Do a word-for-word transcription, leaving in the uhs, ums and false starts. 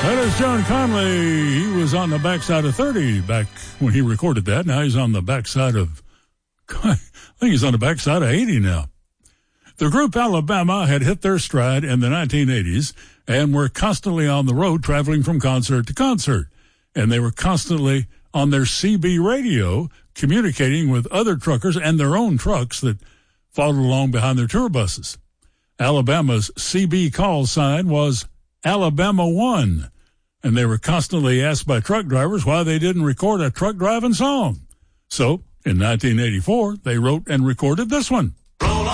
That is John Conley. He was on the backside of thirty back when he recorded that. Now he's on the backside of, I think he's on the backside of eighty now. The group Alabama had hit their stride in the nineteen eighties and were constantly on the road traveling from concert to concert. And they were constantly on their C B radio communicating with other truckers and their own trucks that followed along behind their tour buses. Alabama's C B call sign was Alabama One. And they were constantly asked by truck drivers why they didn't record a truck driving song. So, in nineteen eighty-four, they wrote and recorded this one.